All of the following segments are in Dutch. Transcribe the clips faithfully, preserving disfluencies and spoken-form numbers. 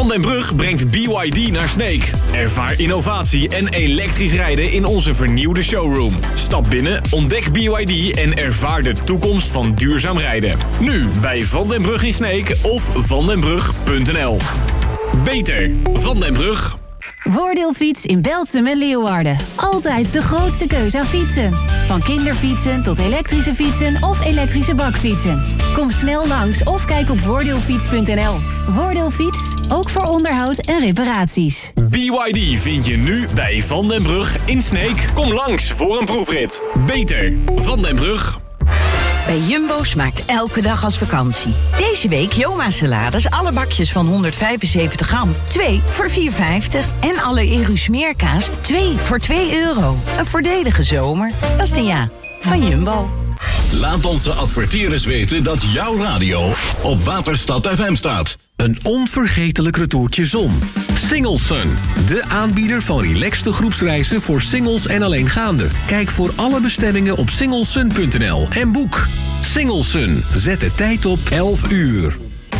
Van den Brug brengt B Y D naar Sneek. Ervaar innovatie en elektrisch rijden in onze vernieuwde showroom. Stap binnen, ontdek B Y D en ervaar de toekomst van duurzaam rijden. Nu bij Van den Brug in Sneek of vandenbrug punt n l. Beter Van den Brug. Voordeelfiets in Belsum en Leeuwarden. Altijd de grootste keuze aan fietsen. Van kinderfietsen tot elektrische fietsen of elektrische bakfietsen. Kom snel langs of kijk op voordeelfiets punt n l. Voordeelfiets, ook voor onderhoud en reparaties. B Y D vind je nu bij Van den Brug in Sneek. Kom langs voor een proefrit. Beter Van den Brug. Bij Jumbo smaakt elke dag als vakantie. Deze week Joma salades, alle bakjes van honderdvijfenzeventig gram. twee voor vier vijftig. En alle Eru smeerkaas, twee voor twee euro. Een voordelige zomer, dat is de ja van Jumbo. Laat onze adverteerders weten dat jouw radio op Waterstad F M staat. Een onvergetelijk retourtje zon. Single Sun, de aanbieder van relaxte groepsreizen voor singles en alleengaanden. Kijk voor alle bestemmingen op singlesun punt n l en boek. Single Sun, zet de tijd op elf uur.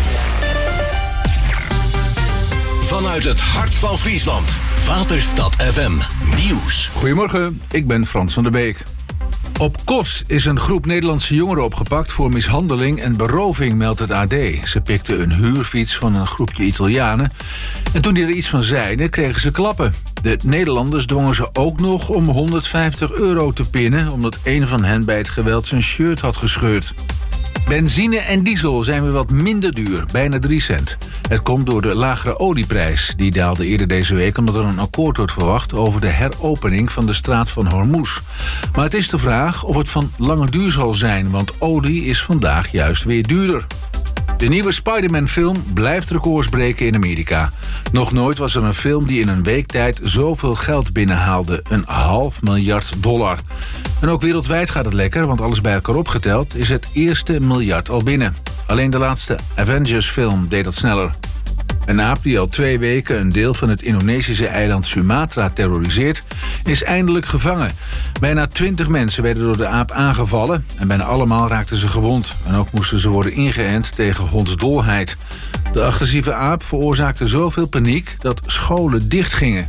Vanuit het hart van Friesland, Waterstad F M Nieuws. Goedemorgen, ik ben Frans van der Beek. Op Kos is een groep Nederlandse jongeren opgepakt voor mishandeling en beroving, meldt het A D. Ze pikten een huurfiets van een groepje Italianen. En toen die er iets van zeiden, kregen ze klappen. De Nederlanders dwongen ze ook nog om honderdvijftig euro te pinnen, omdat een van hen bij het geweld zijn shirt had gescheurd. Benzine en diesel zijn weer wat minder duur, bijna drie cent. Het komt door de lagere olieprijs. Die daalde eerder deze week omdat er een akkoord wordt verwacht over de heropening van de straat van Hormuz. Maar het is de vraag of het van lange duur zal zijn, want olie is vandaag juist weer duurder. De nieuwe Spider-Man-film blijft records breken in Amerika. Nog nooit was er een film die in een week tijd zoveel geld binnenhaalde. Een half miljard dollar. En ook wereldwijd gaat het lekker, want alles bij elkaar opgeteld is het eerste miljard al binnen. Alleen de laatste Avengers-film deed dat sneller. Een aap die al twee weken een deel van het Indonesische eiland Sumatra terroriseert, is eindelijk gevangen. Bijna twintig mensen werden door de aap aangevallen en bijna allemaal raakten ze gewond. En ook moesten ze worden ingeënt tegen hondsdolheid. De agressieve aap veroorzaakte zoveel paniek dat scholen dichtgingen.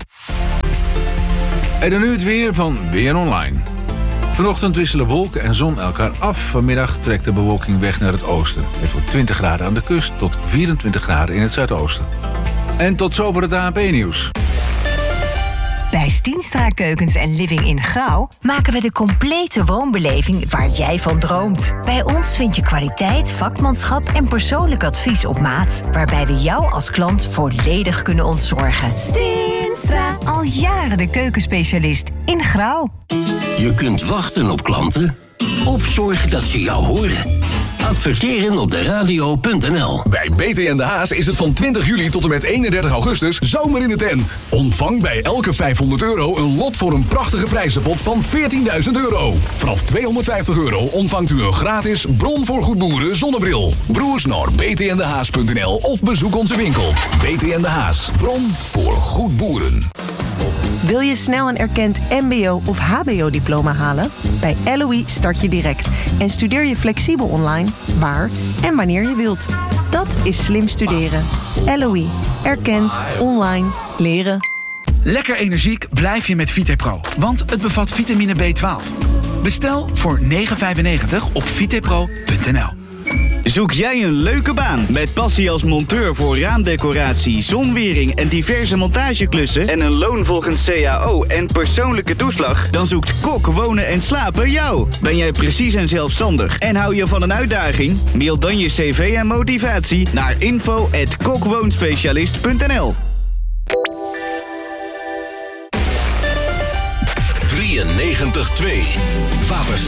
En dan nu het weer van Weer Online. Vanochtend wisselen wolken en zon elkaar af. Vanmiddag trekt de bewolking weg naar het oosten. Het wordt twintig graden aan de kust tot vierentwintig graden in het zuidoosten. En tot zover het A N P-nieuws. Bij Stienstra Keukens en Living in Grauw maken we de complete woonbeleving waar jij van droomt. Bij ons vind je kwaliteit, vakmanschap en persoonlijk advies op maat, waarbij we jou als klant volledig kunnen ontzorgen. Stienstra, al jaren de keukenspecialist in Grauw. Je kunt wachten op klanten of zorgen dat ze jou horen. Adverteren op de radio punt n l. Bij B T en de Haas is het van twintig juli tot en met eenendertig augustus zomer in de tent. Ontvang bij elke vijfhonderd euro een lot voor een prachtige prijzenpot van veertienduizend euro. Vanaf tweehonderdvijftig euro ontvangt u een gratis Bron voor Goedboeren zonnebril. Broers naar b t en de haas punt n l of bezoek onze winkel. B T en de Haas, Bron voor goed boeren. Wil je snel een erkend mbo of hbo-diploma halen? Bij L O I start je direct en studeer je flexibel online, waar en wanneer je wilt. Dat is slim studeren. L O I. Erkend, online, leren. Lekker energiek blijf je met Vitepro, want het bevat vitamine B twaalf. Bestel voor negen vijfennegentig op vitepro punt n l. Zoek jij een leuke baan met passie als monteur voor raamdecoratie, zonwering en diverse montageklussen en een loon volgens C A O en persoonlijke toeslag? Dan zoekt Kok Wonen en Slapen jou. Ben jij precies en zelfstandig en hou je van een uitdaging? Mail dan je cv en motivatie naar info at kokwoonspecialist punt n l. drieënnegentig twee Waterstad.